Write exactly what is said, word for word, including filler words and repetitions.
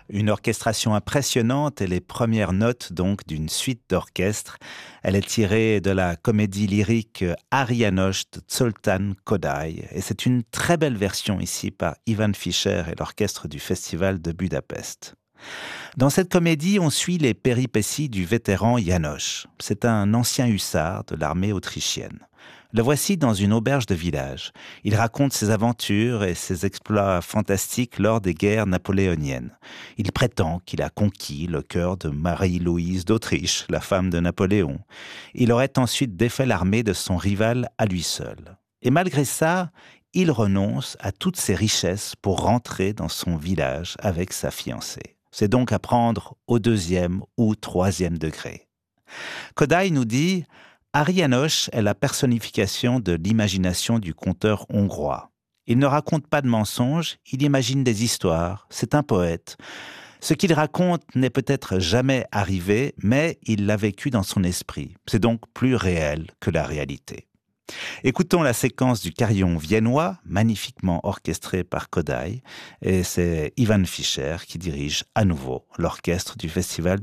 Une orchestration impressionnante et les premières notes donc d'une suite d'orchestre. Elle est tirée de la comédie lyrique Áry János de Zoltán Kodály et c'est une très belle version ici par Ivan Fischer et l'orchestre du Festival de Budapest. Dans cette comédie, on suit les péripéties du vétéran János. C'est un ancien hussard de l'armée autrichienne. Le voici dans une auberge de village. Il raconte ses aventures et ses exploits fantastiques lors des guerres napoléoniennes. Il prétend qu'il a conquis le cœur de Marie-Louise d'Autriche, la femme de Napoléon. Il aurait ensuite défait l'armée de son rival à lui seul. Et malgré ça, il renonce à toutes ses richesses pour rentrer dans son village avec sa fiancée. C'est donc à prendre au deuxième ou troisième degré. Kodály nous dit « Áry János est la personnification de l'imagination du conteur hongrois. Il ne raconte pas de mensonges, il imagine des histoires, c'est un poète. Ce qu'il raconte n'est peut-être jamais arrivé, mais il l'a vécu dans son esprit. C'est donc plus réel que la réalité. » Écoutons la séquence du carillon viennois, magnifiquement orchestré par Kodály, et c'est Ivan Fischer qui dirige à nouveau l'orchestre du Festival